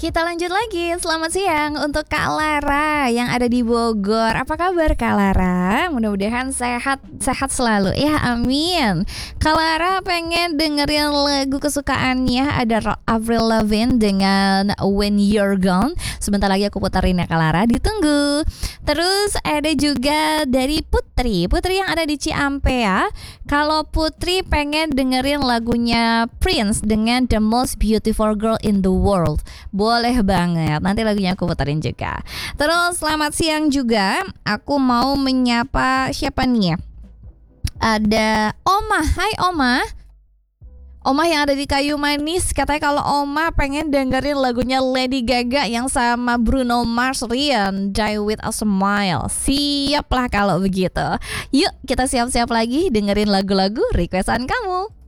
Kita lanjut lagi. Selamat siang untuk Kak Lara yang ada di Bogor. Apa kabar Kak Lara? Mudah-mudahan sehat selalu. Ya, amin. Kak Lara pengen dengerin lagu kesukaannya, ada Avril Lavigne dengan When You're Gone. Sebentar lagi aku putarin ya Kak Lara, ditunggu. Terus ada juga dari Putri yang ada di Ciampea. Kalau Putri pengen dengerin lagunya Prince dengan The Most Beautiful Girl in the World. Boleh banget, nanti lagunya aku putarin juga. Terus selamat siang juga. Aku mau menyapa siapa nih ya? Ada Oma. Hai Oma. Oma yang ada di Kayu Manis. Katanya kalau Oma pengen dengerin lagunya Lady Gaga yang sama Bruno Mars, Rian, Die With A Smile. Siap lah kalau begitu. Yuk kita siap-siap lagi dengerin lagu-lagu requestan kamu.